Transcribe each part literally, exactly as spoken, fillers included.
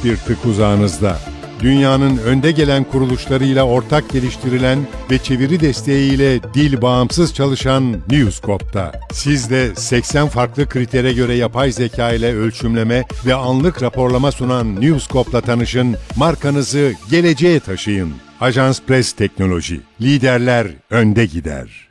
tek bir tık uzağınızda. Dünyanın önde gelen kuruluşlarıyla ortak geliştirilen ve çeviri desteğiyle dil bağımsız çalışan Newscope'da. Siz de seksen farklı kritere göre yapay zeka ile ölçümleme ve anlık raporlama sunan Newscope'la tanışın, markanızı geleceğe taşıyın. Ajans Press Teknoloji. Liderler önde gider.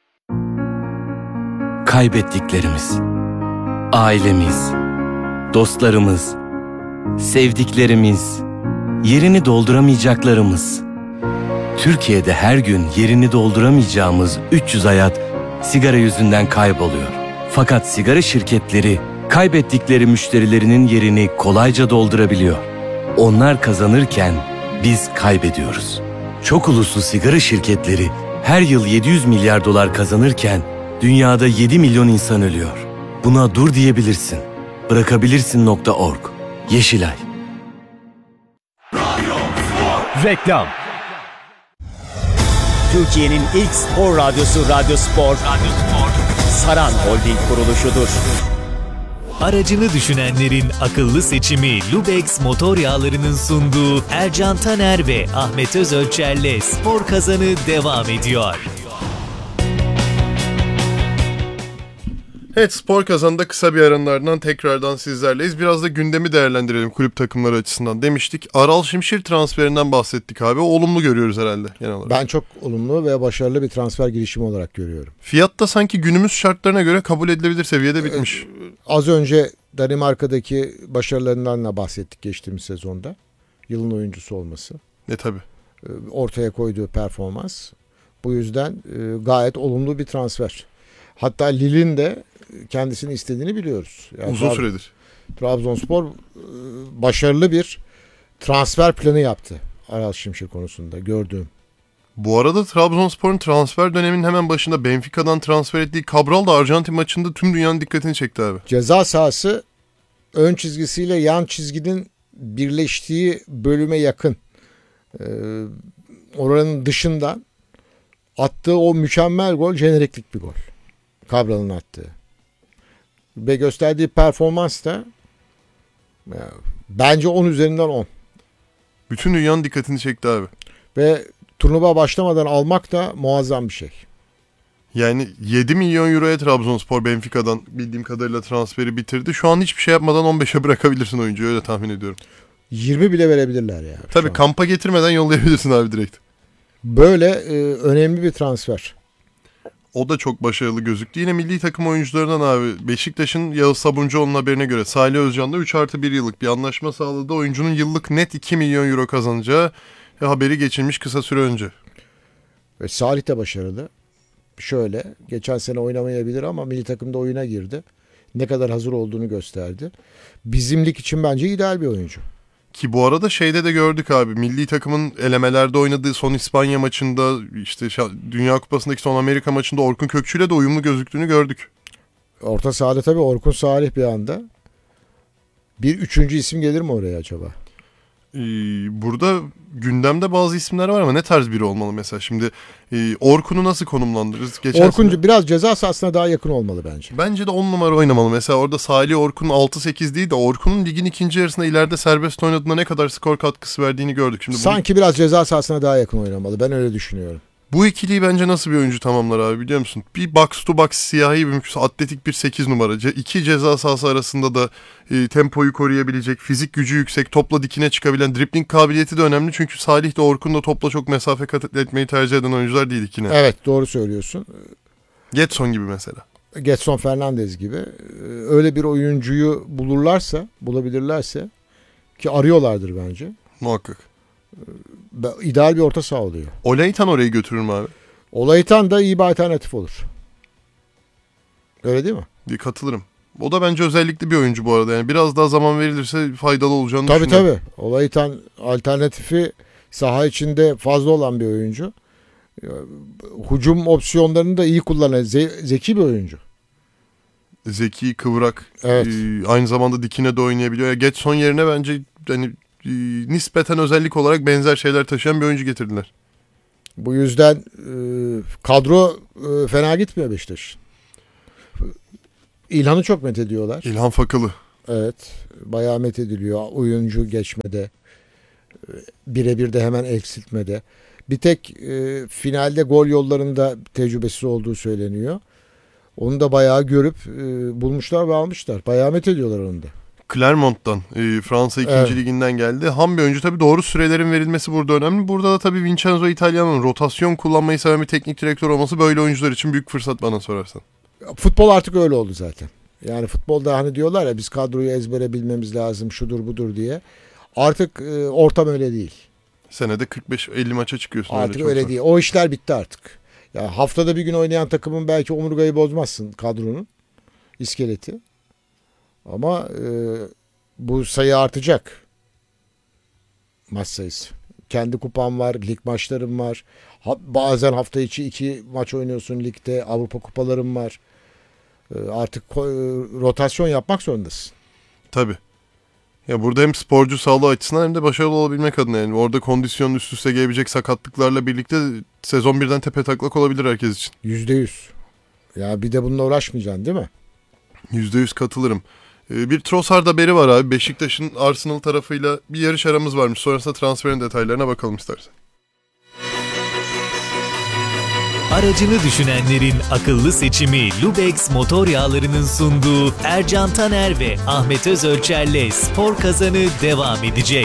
Kaybettiklerimiz, ailemiz, dostlarımız, sevdiklerimiz, yerini dolduramayacaklarımız. Türkiye'de her gün yerini dolduramayacağımız üç yüz hayat sigara yüzünden kayboluyor. Fakat sigara şirketleri kaybettikleri müşterilerinin yerini kolayca doldurabiliyor. Onlar kazanırken biz kaybediyoruz. Çok uluslu sigara şirketleri her yıl yedi yüz milyar dolar kazanırken dünyada yedi milyon insan ölüyor. Buna dur diyebilirsin. Bırakabilirsin nokta org. Yeşilay. Reklam. Türkiye'nin ilk spor radyosu Radyo Spor, Radyo Spor, Saran Holding kuruluşudur. Aracını düşünenlerin akıllı seçimi Lubex motor yağlarının sunduğu Ercan Taner ve Ahmet Özölçer'le Spor Kazanı devam ediyor. Evet, Spor Kazan'da kısa bir aranın ardından tekrardan sizlerleyiz. Biraz da gündemi değerlendirelim kulüp takımları açısından demiştik. Aral Şimşir transferinden bahsettik abi. Olumlu görüyoruz herhalde genel olarak. Ben çok olumlu ve başarılı bir transfer girişimi olarak görüyorum. Fiyat da sanki günümüz şartlarına göre kabul edilebilir seviyede bitmiş. Ee, az önce Danimarka'daki başarılarından da bahsettik geçtiğimiz sezonda. Yılın oyuncusu olması. Ne tabii. Ee, ortaya koyduğu performans. Bu yüzden e, gayet olumlu bir transfer. Hatta Lille'in de kendisini istediğini biliyoruz. Yani Uzun Trab- süredir. Trabzonspor başarılı bir transfer planı yaptı Aral Şimşir konusunda gördüğüm. Bu arada Trabzonspor'un transfer döneminin hemen başında Benfica'dan transfer ettiği Cabral da Arjantin maçında tüm dünyanın dikkatini çekti abi. Ceza sahası ön çizgisiyle yan çizginin birleştiği bölüme yakın. Ee, oranın dışından attığı o mükemmel gol jeneriklik bir gol. Cabral'ın attığı. Ve gösterdiği performans da ya, bence on üzerinden on. Bütün dünyanın dikkatini çekti abi. Ve turnuva başlamadan almak da muazzam bir şey. Yani yedi milyon euroya Trabzonspor Benfica'dan bildiğim kadarıyla transferi bitirdi. Şu an hiçbir şey yapmadan on beşe bırakabilirsin oyuncuyu, öyle tahmin ediyorum. yirmi bile verebilirler ya. Tabii kampa getirmeden yollayabilirsin abi direkt. Böyle e, önemli bir transfer. O da çok başarılı gözüktü. Yine milli takım oyuncularından abi Beşiktaş'ın Yağız Sabuncuoğlu'nun haberine göre Salih Özcan'da üç artı bir yıllık bir anlaşma sağladı. Oyuncunun yıllık net iki milyon euro kazanacağı haberi geçilmiş kısa süre önce. Ve Salih de başarılı. Şöyle, geçen sene oynamayabilir ama milli takımda oyuna girdi. Ne kadar hazır olduğunu gösterdi. Bizim lig için bence ideal bir oyuncu. Ki bu arada şeyde de gördük abi, milli takımın elemelerde oynadığı son İspanya maçında, işte Dünya Kupası'ndaki son Amerika maçında Orkun Kökçü'yle de uyumlu gözüktüğünü gördük. Orta sahada tabii Orkun Salih bir anda. Bir üçüncü isim gelir mi oraya acaba? Ee, burada gündemde bazı isimler var ama ne tarz biri olmalı mesela? Şimdi e, Orkun'u nasıl konumlandırırız? Geçen Orkun sene... biraz ceza sahasına daha yakın olmalı bence. Bence de on numara oynamalı. Mesela orada Salih Orkun altı sekiz değil de Orkun'un ligin ikinci yarısında ileride serbest oynadığında ne kadar skor katkısı verdiğini gördük. Şimdi sanki bu... biraz ceza sahasına daha yakın oynamalı. Ben öyle düşünüyorum. Bu ikiliyi bence nasıl bir oyuncu tamamlar abi biliyor musun? Bir box to box siyahi bir mümkünse atletik bir sekiz numara. Ce- iki ceza sahası arasında da e, tempoyu koruyabilecek, fizik gücü yüksek, topla dikine çıkabilen, dribbling kabiliyeti de önemli. Çünkü Salih de Orkun da topla çok mesafe kat etmeyi tercih eden oyuncular değil ikine. Evet, doğru söylüyorsun. Getson gibi mesela. Getson Fernandez gibi. Öyle bir oyuncuyu bulurlarsa, bulabilirlerse ki arıyorlardır bence. Muhakkak. İdeal bir orta saha oluyor. Olaytan orayı götürür mü abi? Olaytan da iyi bir alternatif olur. Öyle değil mi? Bir katılırım. O da bence özellikle bir oyuncu bu arada. Yani biraz daha zaman verilirse faydalı olacağını tabii, düşünüyorum. Tabii tabii. Olaytan alternatifi saha içinde fazla olan bir oyuncu. Hücum opsiyonlarını da iyi kullanan ze- zeki bir oyuncu. Zeki, kıvrak. Evet. E, aynı zamanda dikine de oynayabiliyor. Ya Getson yerine bence hani e, nispeten özellik olarak benzer şeyler taşıyan bir oyuncu getirdiler. Bu yüzden e, kadro e, fena gitmiyor Beşiktaş. İlhan'ı çok met ediyorlar. İlhan Fakalı. Evet. Bayağı methediliyor. Oyuncu geçmede. Birebir de hemen eksiltmede. Bir tek e, finalde gol yollarında tecrübesiz olduğu söyleniyor. Onu da bayağı görüp e, bulmuşlar ve almışlar. Bayağı methediyorlar onu da. Clermont'tan, e, Fransa ikinci Evet. liginden geldi. Ham bir oyuncu, tabii doğru sürelerin verilmesi burada önemli. Burada da tabii Vincenzo Italiano'nun rotasyon kullanmayı seven bir teknik direktör olması böyle oyuncular için büyük fırsat bana sorarsan. Futbol artık öyle oldu zaten. Yani futbolda hani diyorlar ya biz kadroyu ezbere bilmemiz lazım şudur budur diye. Artık e, ortam öyle değil. Senede kırk beş elli maça çıkıyorsun. Artık çok öyle zor. değil. O işler bitti artık. Ya haftada bir gün oynayan takımın belki omurgayı bozmazsın kadronun iskeleti. Ama e, bu sayı artacak. Maç sayısı. Kendi kupam var, lig maçlarım var. Ha, bazen hafta içi iki maç oynuyorsun ligde, Avrupa kupalarım var. E, artık ko- rotasyon yapmak zorundasın. Tabii. Ya burada hem sporcu sağlığı açısından hem de başarılı olabilmek adına, yani orada kondisyon üst üste gelebilecek sakatlıklarla birlikte sezon birden tepe taklak olabilir herkes için. Yüzde yüz. Ya bir de bununla uğraşmayacaksın değil mi? yüzde yüz katılırım. Ee, bir Trossard haberi var abi. Beşiktaş'ın Arsenal tarafıyla bir yarış aramız varmış. Sonrasında transferin detaylarına bakalım istersen. Aracını düşünenlerin akıllı seçimi Lubex Motor Yağları'nın sunduğu Ercan Taner ve Ahmet Özölçer'le Spor Kazanı devam edecek.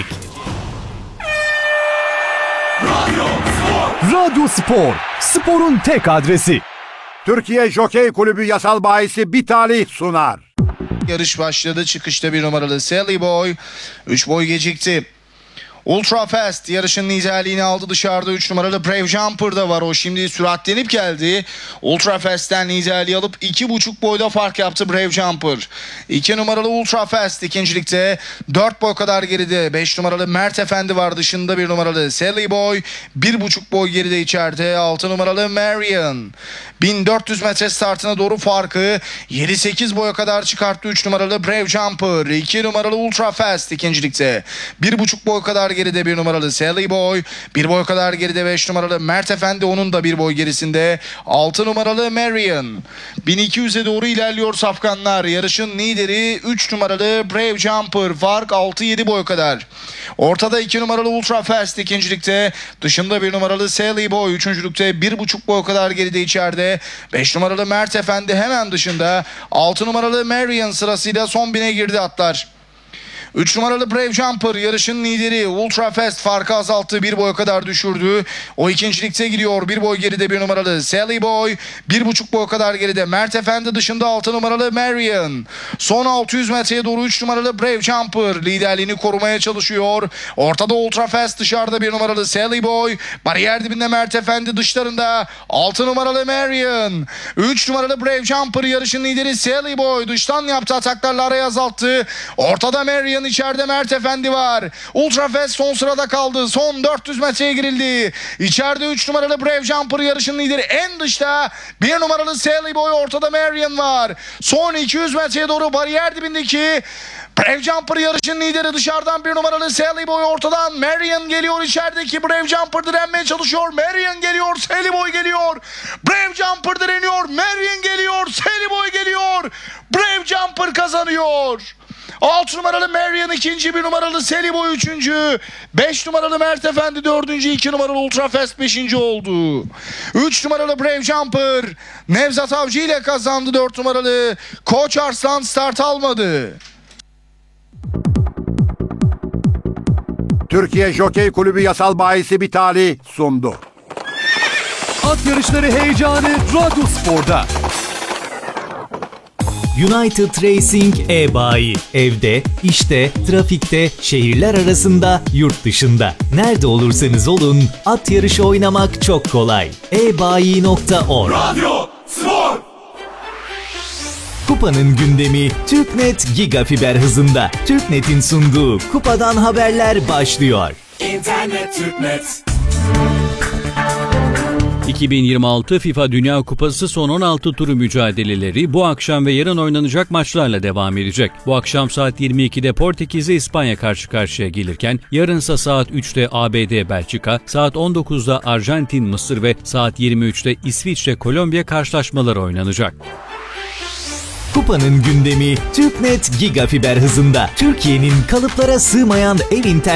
Radyo Spor, sporun tek adresi. Türkiye Jokey Kulübü yasal bahisi Bitali sunar. Yarış başladı. Çıkışta bir numaralı Sally Boy. üç boy gecikti. Ultra Fast yarışın liderliğini aldı. Dışarıda üç numaralı Brave Jumper da var. O şimdi süratlenip geldi. Ultra Fast'ten liderliği alıp iki buçuk boyda fark yaptı Brave Jumper. iki numaralı Ultra Fast ikincilikte dört boy kadar geride. beş numaralı Mert Efendi var dışında. bir numaralı Sally Boy bir buçuk boy geride içeride. altı numaralı Marion. bin dört yüz metre startına doğru farkı yedi sekiz boya kadar çıkarttı üç numaralı Brave Jumper. iki numaralı Ultra Fast ikincilikte bir buçuk boy kadar geride bir numaralı Sally Boy. bir boy kadar geride beş numaralı Mert Efendi, onun da bir boy gerisinde. altı numaralı Marion. bin iki yüze doğru ilerliyor safkanlar. Yarışın lideri üç numaralı Brave Jumper. Fark altı yedi boy kadar. Ortada iki numaralı Ultra Fast ikincilikte. Dışında bir numaralı Sally Boy. Üçüncülükte bir buçuk boy kadar geride içeride. beş numaralı Mert Efendi hemen dışında. altı numaralı Marion sırasıyla son bine girdi atlar. üç numaralı Brave Jumper yarışın lideri. Ultra Fast farkı azalttı. Bir boy kadar düşürdü. O ikincilikte gidiyor. Bir boy geride bir numaralı Sally Boy. Bir buçuk boy kadar geride Mert Efendi, dışında altı numaralı Marion. Son altı yüz metreye doğru üç numaralı Brave Jumper liderliğini korumaya çalışıyor. Ortada Ultra Fast, dışarıda bir numaralı Sally Boy. Bariyer dibinde Mert Efendi, dışlarında altı numaralı Marion. üç numaralı Brave Jumper yarışın lideri Sally Boy. Dıştan yaptı ataklarla arayı azalttı. Ortada Marion, içeride Mert Efendi var. Ultra Fast son sırada kaldı. Son dört yüz metreye girildi. İçeride üç numaralı Brave Jumper yarışın lideri. En dışta bir numaralı Sally Boy, ortada Marion var. Son iki yüz metreye doğru bariyer dibindeki Brave Jumper yarışın lideri. Dışarıdan bir numaralı Sally Boy, ortadan Marion geliyor. İçerideki Brave Jumper direnmeye çalışıyor. Marion geliyor, Sally Boy geliyor. Brave Jumper direniyor. Marion geliyor, Sally Boy geliyor. Brave Jumper kazanıyor. altı numaralı Marion ikinci, bir numaralı Sally Boy üçüncü, beş numaralı Mert Efendi dördüncü, iki numaralı Ultra Fast beşinci oldu. üç numaralı Brave Jumper Nevzat Avcı ile kazandı. dört numaralı Koç Arslan start almadı. Türkiye Jokey Kulübü yasal bahisi Bitali sundu. At yarışları heyecanı Radyo Spor'da. United Racing e-bayi. Evde, işte, trafikte, şehirler arasında, yurt dışında. Nerede olursanız olun, at yarışı oynamak çok kolay. e bayi nokta org. Radyo Spor. Kupanın gündemi TürkNet Gigafiber hızında. TürkNet'in sunduğu Kupadan Haberler başlıyor. İnternet TürkNet. iki bin yirmi altı FIFA Dünya Kupası son on altı turu mücadeleleri bu akşam ve yarın oynanacak maçlarla devam edecek. Bu akşam saat yirmi ikide Portekiz'e İspanya karşı karşıya gelirken yarınsa saat üçte A B D Belçika, saat on dokuzda Arjantin Mısır ve saat yirmi üçte İsviçre Kolombiya karşılaşmaları oynanacak. Kupanın gündemi TürkNet Giga Fiber hızında. Türkiye'nin kalıplara sığmayan ev internet